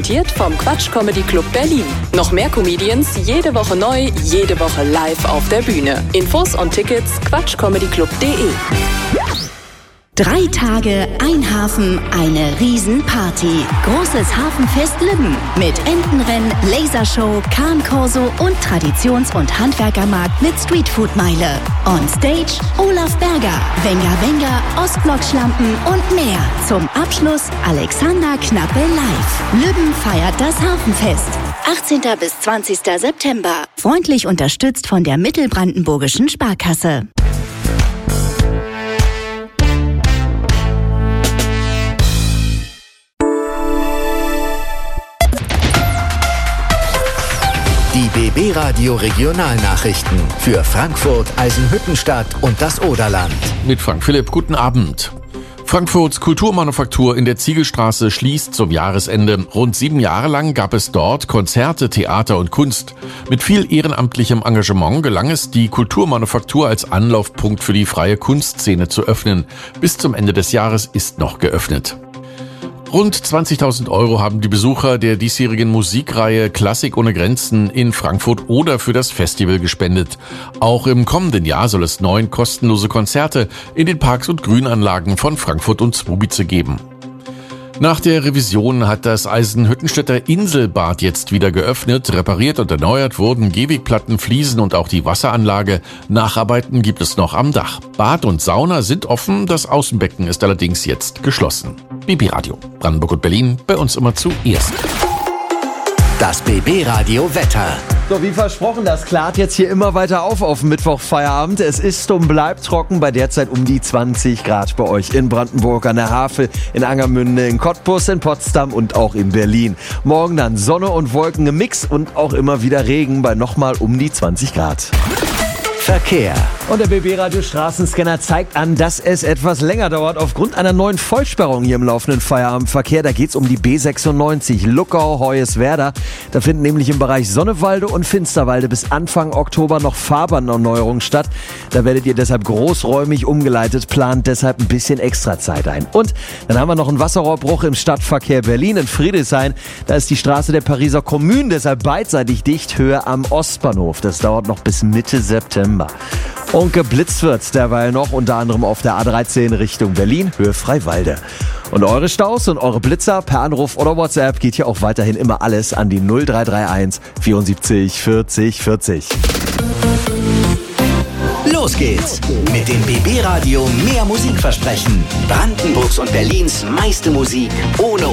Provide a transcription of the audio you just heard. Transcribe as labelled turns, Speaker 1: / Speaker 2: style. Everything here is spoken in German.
Speaker 1: Präsentiert vom Quatsch Comedy Club Berlin. Noch mehr Comedians, jede Woche neu, jede Woche live auf der Bühne. Infos und Tickets quatschcomedyclub.de.
Speaker 2: 3 Tage, ein Hafen, eine Riesenparty. Großes Hafenfest Lübben mit Entenrennen, Lasershow, Kahnkorso und Traditions- und Handwerkermarkt mit Streetfood-Meile. On Stage Olaf Berger, Wenger Wenger, Ostblock-Schlampen und mehr. Zum Abschluss Alexander Knappe live. Lübben feiert das Hafenfest. 18. bis 20. September. Freundlich unterstützt von der Mittelbrandenburgischen Sparkasse.
Speaker 3: Die BB Radio Regionalnachrichten für Frankfurt, Eisenhüttenstadt und das Oderland.
Speaker 4: Mit Frank Philipp, guten Abend. Frankfurts Kulturmanufaktur in der Ziegelstraße schließt zum Jahresende. Rund 7 Jahre lang gab es dort Konzerte, Theater und Kunst. Mit viel ehrenamtlichem Engagement gelang es, die Kulturmanufaktur als Anlaufpunkt für die freie Kunstszene zu öffnen. Bis zum Ende des Jahres ist noch geöffnet. Rund 20.000 € haben die Besucher der diesjährigen Musikreihe Klassik ohne Grenzen in Frankfurt Oder für das Festival gespendet. Auch im kommenden Jahr soll es 9 kostenlose Konzerte in den Parks und Grünanlagen von Frankfurt und Zwobice geben. Nach der Revision hat das Eisenhüttenstädter Inselbad jetzt wieder geöffnet. Repariert und erneuert wurden Gehwegplatten, Fliesen und auch die Wasseranlage. Nacharbeiten gibt es noch am Dach. Bad und Sauna sind offen, das Außenbecken ist allerdings jetzt geschlossen. BB Radio, Brandenburg und Berlin, bei uns immer zuerst.
Speaker 3: Das BB Radio Wetter.
Speaker 5: So, wie versprochen, das klart jetzt hier immer weiter auf Mittwochfeierabend. Es ist und bleibt trocken bei derzeit um die 20 Grad bei euch in Brandenburg an der Havel, in Angermünde, in Cottbus, in Potsdam und auch in Berlin. Morgen dann Sonne und Wolken im Mix und auch immer wieder Regen bei nochmal um die 20 Grad.
Speaker 3: Verkehr.
Speaker 5: Und der BB-Radio Straßenscanner zeigt an, dass es etwas länger dauert aufgrund einer neuen Vollsperrung hier im laufenden Feierabendverkehr. Da geht es um die B96 Luckau-Hoyerswerda. Da finden nämlich im Bereich Sonnewalde und Finsterwalde bis Anfang Oktober noch Fahrbahnerneuerungen statt. Da werdet ihr deshalb großräumig umgeleitet, plant deshalb ein bisschen extra Zeit ein. Und dann haben wir noch einen Wasserrohrbruch im Stadtverkehr Berlin in Friedrichshain. Da ist die Straße der Pariser Kommune deshalb beidseitig dicht, Höhe am Ostbahnhof. Das dauert noch bis Mitte September. Und geblitzt wird derweil noch, unter anderem auf der A13 Richtung Berlin, Höhe Freiwalde. Und eure Staus und eure Blitzer per Anruf oder WhatsApp geht hier auch weiterhin immer alles an die 0331 74 40 40.
Speaker 3: Los geht's mit dem BB Radio Mehr Musik versprechen. Brandenburgs und Berlins meiste Musik ohne